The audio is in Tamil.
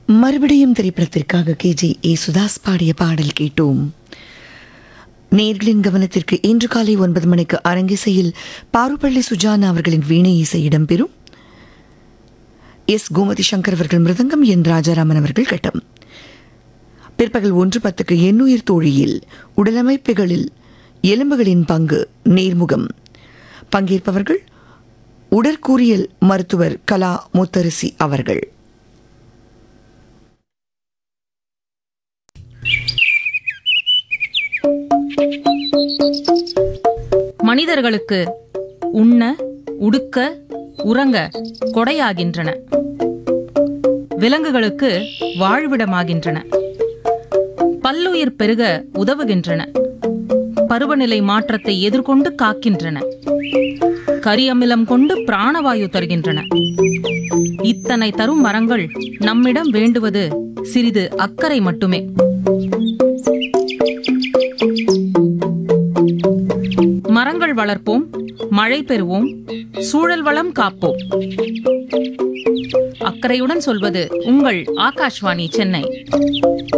மறுபடியும் திரைப்படத்திற்காக KG யேசுதாஸ் பாடிய பாடல் கேட்டோம். நேயர்களின் கவனத்திற்கு இன்று காலை 9 மணிக்கு அரங்கிசையில் பாருப்பள்ளி சுஜானா அவர்களின் வீணை இசை இடம்பெறும். எஸ். கோமதி சங்கர் அவர்கள் மிருதங்கம், என் ராஜாராமன் அவர்கள் கட்டம். பிற்பகல் 1:10க்கு எண்ணுயிர் தோழியில் உடலமைப்புகளில் எலும்புகளின் பங்கு நேர்முகம். பங்கேற்பவர்கள் உடற்கூறியல் மருத்துவர் கலா முத்தரசி அவர்கள். மனிதர்களுக்கு உண்ண, உடுக்க, உறங்க கொடையாகின்றன. விலங்குகளுக்கு வாழ்விடமாகின்றன. பல்லுயிர் பெருக உதவுகின்றன. பருவநிலை மாற்றத்தை எதிர்கொண்டு காக்கின்றன. கரியமிலம் கொண்டு பிராணவாயு தருகின்றன. இத்தனை தரும் மரங்கள் நம்மிடம் வேண்டுவது சிறிது அக்கறை மட்டுமே. மரங்கள் வளர்ப்போம், மழை பெறுவோம், சூழல் வளம் காப்போம். அக்கறையுடன் சொல்வது உங்கள் ஆகாஷ்வாணி சென்னை.